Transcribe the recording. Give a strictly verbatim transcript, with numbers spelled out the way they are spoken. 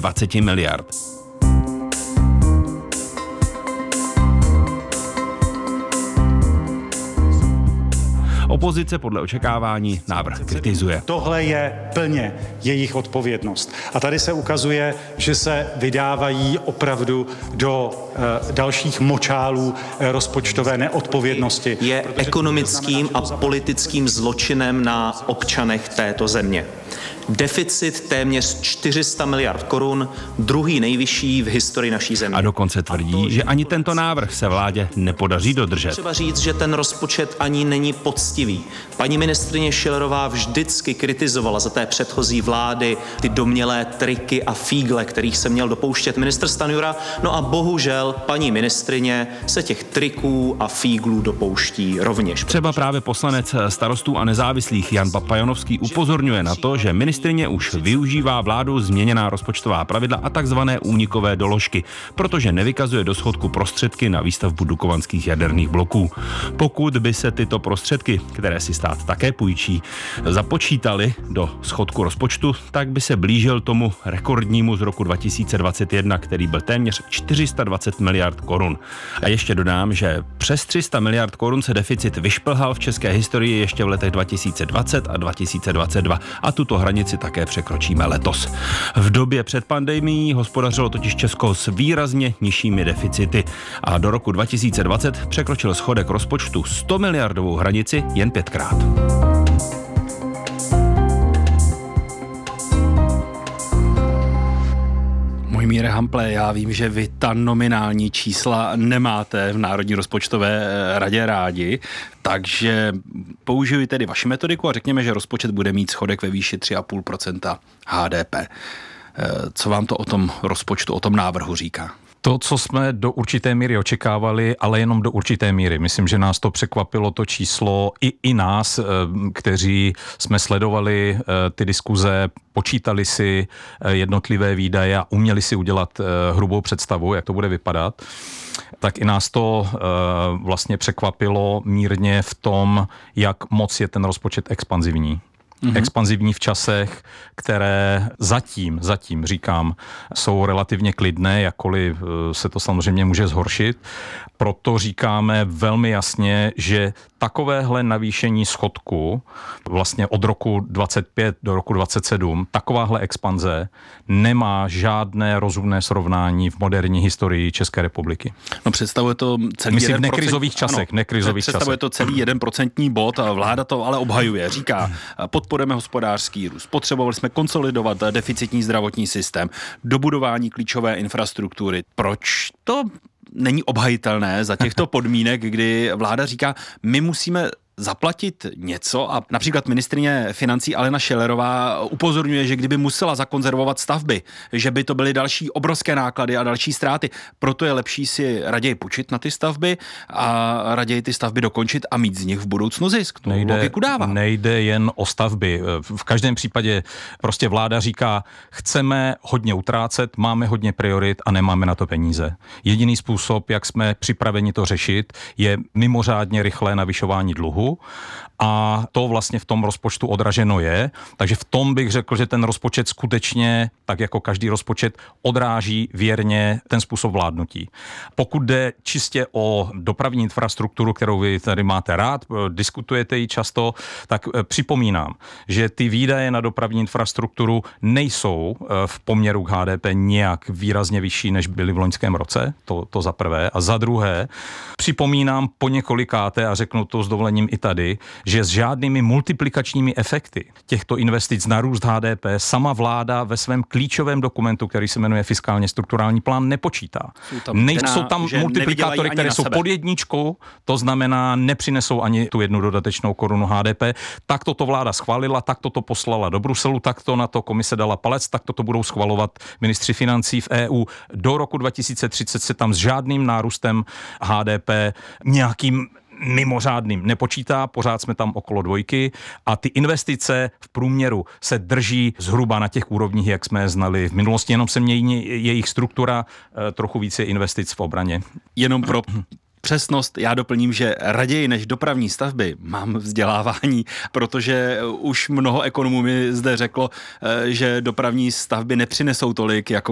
dvacet miliard. Opozice podle očekávání návrh kritizuje. Tohle je plně jejich odpovědnost. A tady se ukazuje, že se vydávají opravdu do e, dalších močálů e, rozpočtové neodpovědnosti. Je ekonomickým a politickým zločinem na občanech této země. Deficit téměř čtyři sta miliard korun, druhý nejvyšší v historii naší země. A dokonce tvrdí, že ani tento návrh se vládě nepodaří dodržet. Třeba říct, že ten rozpočet ani není poctivý. Paní ministryně Schillerová vždycky kritizovala za té předchozí vlády ty domnělé triky a fígle, kterých se měl dopouštět ministr Stanjura. No a bohužel paní ministryně se těch triků a fíglů dopouští rovněž. Třeba právě poslanec Starostů a nezávislých Jan Papajonovský upozorňuje na to, že ministryně už využívá vládou změněná rozpočtová pravidla a takzvané únikové doložky, protože nevykazuje do schodku prostředky na výstavbu dukovanských jaderných bloků. Pokud by se tyto prostředky, které si stát také půjčí, započítaly do schodku rozpočtu, tak by se blížil tomu rekordnímu z roku dva tisíce dvacet jedna, který byl téměř čtyři sta dvacet miliard korun. A ještě dodám, že přes tři sta miliard korun se deficit vyšplhal v české historii ještě v letech dva tisíce dvacet a dva tisíce dvacet dva a tuto hranici také překročíme letos. V době před pandemií hospodařilo totiž Česko s výrazně nižšími deficity a do roku dva tisíce dvacet překročil schodek rozpočtu sto miliardovou hranici jen pětkrát. Mojmíre Hample, já vím, že vy ta nominální čísla nemáte v Národní rozpočtové radě rádi, takže použiju tedy vaši metodiku a řekněme, že rozpočet bude mít schodek ve výši tři celá pět procenta H D P. Co vám to o tom rozpočtu, o tom návrhu říká? To, co jsme do určité míry očekávali, ale jenom do určité míry. Myslím, že nás to překvapilo to číslo i, i nás, kteří jsme sledovali ty diskuze, počítali si jednotlivé výdaje a uměli si udělat hrubou představu, jak to bude vypadat. Tak i nás to vlastně překvapilo mírně v tom, jak moc je ten rozpočet expanzivní. Mm-hmm. Expanzivní v časech, které zatím, zatím říkám, jsou relativně klidné, jakkoliv se to samozřejmě může zhoršit. Proto říkáme velmi jasně, že takovéhle navýšení schodku vlastně od roku dvacet pět do roku dvacet sedm, takováhle expanze nemá žádné rozumné srovnání v moderní historii České republiky. No představuje to celý Myslím jeden v nekrizových procent, časech, ano, nekrizových představuje časech. to celý jeden procentní bod a vláda to ale obhajuje. Říká, podporujeme hospodářský růst, potřebovali jsme konsolidovat deficitní zdravotní systém, dobudování klíčové infrastruktury. Proč to není obhajitelné za těchto podmínek, kdy vláda říká, my musíme zaplatit něco a například ministryně financí Alena Schillerová upozorňuje, že kdyby musela zakonzervovat stavby, že by to byly další obrovské náklady a další ztráty. Proto je lepší si raději půjčit na ty stavby a raději ty stavby dokončit a mít z nich v budoucnu zisk. To nejde, logiku dává. Nejde jen o stavby. V každém případě prostě vláda říká, chceme hodně utrácet, máme hodně priorit a nemáme na to peníze. Jediný způsob, jak jsme připraveni to řešit, je mimořádně rychlé navyšování dluhu. A to vlastně v tom rozpočtu odraženo je. Takže v tom bych řekl, že ten rozpočet skutečně, tak jako každý rozpočet, odráží věrně ten způsob vládnutí. Pokud jde čistě o dopravní infrastrukturu, kterou vy tady máte rád, diskutujete ji často, tak připomínám, že ty výdaje na dopravní infrastrukturu nejsou v poměru k H D P nějak výrazně vyšší, než byly v loňském roce, to, to za prvé. A za druhé, připomínám po několikáté, a řeknu to s dovolením i tady, že s žádnými multiplikačními efekty těchto investic na růst H D P sama vláda ve svém klíčovém dokumentu, který se jmenuje fiskálně strukturální plán, nepočítá. Jsou tam, Nejsou tam multiplikátory, které jsou pod jedničkou, to znamená, nepřinesou ani tu jednu dodatečnou korunu H D P. Tak toto vláda schválila, tak toto poslala do Bruselu, tak to na to komise dala palec, tak toto budou schvalovat ministři financí v E U. Do roku dva tisíce třicet se tam s žádným nárůstem H D P nějakým mimořádným nepočítá, pořád jsme tam okolo dvojky a ty investice v průměru se drží zhruba na těch úrovních, jak jsme je znali v minulosti, jenom se mění jejich struktura, trochu více investic v obraně. Jenom pro přesnost, já doplním, že raději než dopravní stavby mám vzdělávání, protože už mnoho ekonomů mi zde řeklo, že dopravní stavby nepřinesou tolik jako